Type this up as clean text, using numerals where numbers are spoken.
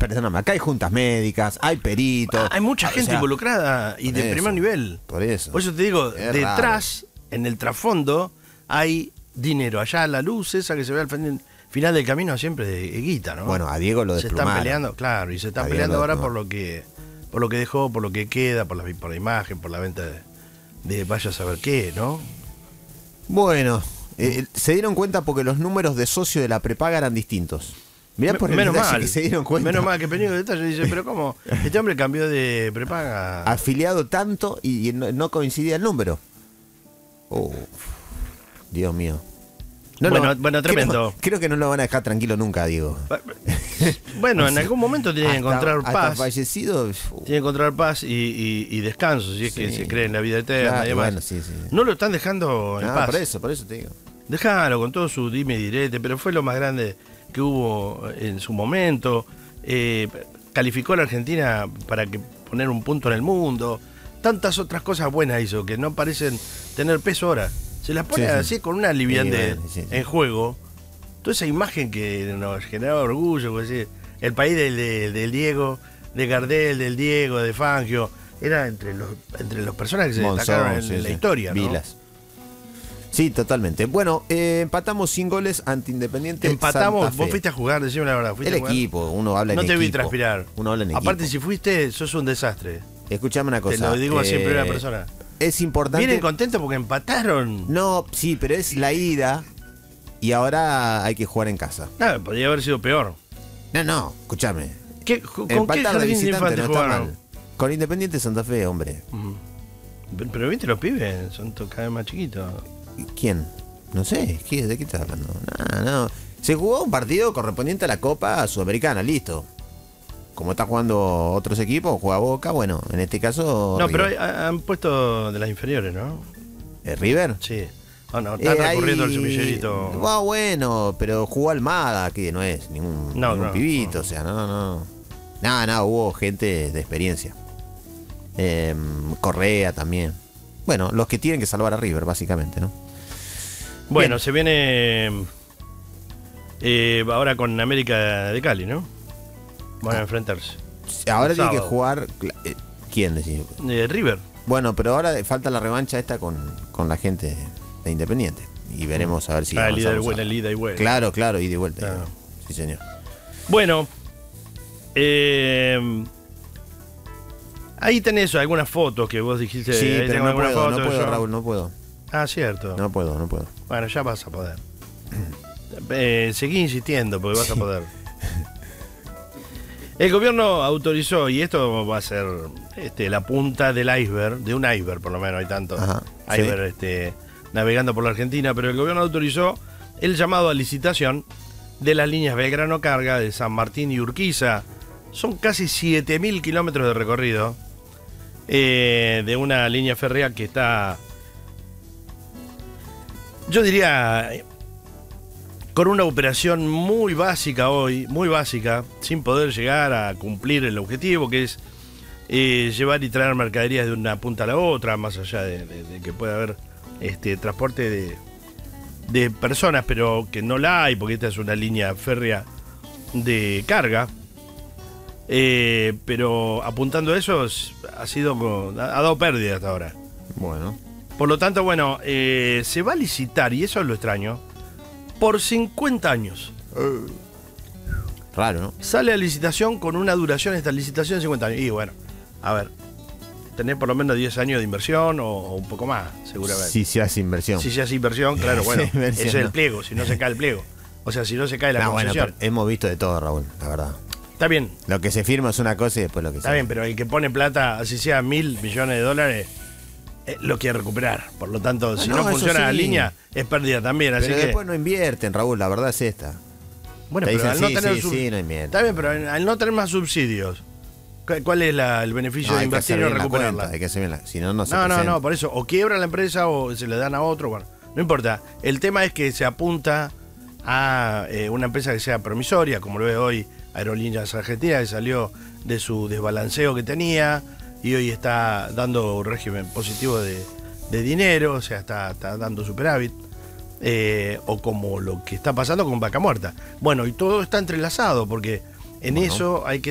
perdóname, acá hay juntas médicas, hay peritos. Hay mucha gente involucrada y de primer nivel. Por eso. Por eso te digo, Es detrás, en el trasfondo, hay dinero. Allá la luz esa que se ve al final del camino siempre de guita, ¿no? Bueno, a Diego lo se desplumaron. están peleando, claro, y se están peleando ahora por lo que dejó, por lo que queda, por la imagen, por la venta de vaya a saber qué, ¿no? Bueno, se dieron cuenta porque los números de socio de la prepaga eran distintos. Mirá por el menos detalle mal, que se dieron cuenta. Menos mal que pequeño detalle. Dice, pero ¿cómo? Este hombre cambió de prepaga. Afiliado tanto y no coincidía el número. Dios mío. Bueno, tremendo. Creo que no lo van a dejar tranquilo nunca, Diego. Bueno, en algún momento tiene que encontrar paz. Hasta fallecido. Tiene que encontrar paz y descanso, si es que se cree en la vida eterna, Claro, y demás. bueno, sí. No lo están dejando en paz. Por eso te digo. Déjalo con todo su dime y direte, pero fue lo más grande que hubo en su momento. Calificó a la Argentina para poner un punto en el mundo. Tantas otras cosas buenas hizo que no parecen tener peso ahora. Se las pone así con una liviandez en juego. Toda esa imagen que nos generaba orgullo, pues, el país del Diego, de Gardel, del Diego, de Fangio, era entre los personajes que se destacaron en la historia, ¿no? Vilas. Sí, totalmente. Bueno, empatamos sin goles ante Independiente. Empatamos, Santa Fe. vos fuiste a jugar, decime la verdad. El equipo, uno habla en equipo. No te vi transpirar. Uno habla en equipo. Aparte, si fuiste, sos un desastre. Escuchame una cosa. Te lo digo así en primera persona. Es importante. Vienen contentos porque empataron. No, sí, pero es la ida y ahora hay que jugar en casa. No, podría haber sido peor. No, escúchame. ¿Con Empatar qué de jardín de visitante infantes no está jugaron? mal. Con Independiente Santa Fe, hombre. Pero viste los pibes, son cada vez más chiquitos. ¿Quién? No sé, ¿de qué estás hablando? No. Se jugó un partido correspondiente a la Copa Sudamericana, listo. Como está jugando otros equipos, juega Boca, bueno, en este caso... No, River. pero han puesto de las inferiores, ¿no? ¿River? Sí. No, están recorriendo el semillerito. Bueno, pero jugó Almada, que no es ningún pibito, o sea, no. Hubo gente de experiencia. Correa también. Bueno, los que tienen que salvar a River, básicamente, ¿no? Bueno, Bien. se viene ahora con América de Cali, ¿no? Van a enfrentarse. Ahora tiene que sábado. jugar... ¿Quién decís? River. Bueno, pero ahora falta la revancha esta con la gente de Independiente. Y veremos a ver si... El ida y vuelta. Claro, ida y vuelta. Claro. Sí, señor. Bueno, ahí tenés algunas fotos que vos dijiste. Sí, ahí pero tengo no algunas puedo, fotos, yo. Raúl, no puedo. Ah, cierto. No puedo. Bueno, ya vas a poder. Seguí insistiendo porque vas a poder. El gobierno autorizó, y esto va a ser la punta del iceberg, de un iceberg por lo menos, hay tantos iceberg navegando por la Argentina, pero el gobierno autorizó el llamado a licitación de las líneas Belgrano Carga de San Martín y Urquiza. Son casi 7.000 kilómetros de recorrido de una línea férrea que está, yo diría, con una operación muy básica hoy, muy básica, sin poder llegar a cumplir el objetivo, que es llevar y traer mercaderías de una punta a la otra, más allá de que pueda haber transporte de personas, pero que no la hay, porque esta es una línea férrea de carga. Pero apuntando a eso, ha dado pérdida hasta ahora. Bueno. Por lo tanto, bueno, se va a licitar, y eso es lo extraño, por 50 años. Raro, ¿no? Sale a licitación con una duración, esta licitación de 50 años. Y bueno, a ver, tenés por lo menos 10 años de inversión o un poco más, seguramente. Si se hace inversión. Si se hace inversión, claro, bueno, inversión, ese es el pliego, si no se cae el pliego. O sea, si no se cae la concesión. Bueno, hemos visto de todo, Raúl, la verdad. Está bien. Lo que se firma es una cosa y después lo que Está bien, pero el que pone plata, así sea $1.000 millones, lo quiere recuperar. Por lo tanto, si no funciona la línea, es pérdida también. Así pero que después no invierten, Raúl, la verdad es esta. bueno, te pero dicen, al no tener no invierten. está bien, pero al no tener más subsidios, ¿cuál es el beneficio de invertir y no recuperarla? Hay que hacer bien la, si no, no se No, por eso, o quiebra la empresa o se le dan a otro, bueno, no importa. El tema es que se apunta a una empresa que sea promisoria, como lo es hoy Aerolíneas Argentinas, que salió de su desbalanceo que tenía y hoy está dando un régimen positivo de dinero, o sea, está dando superávit, o como lo que está pasando con Vaca Muerta. Bueno, y todo está entrelazado, porque en eso hay que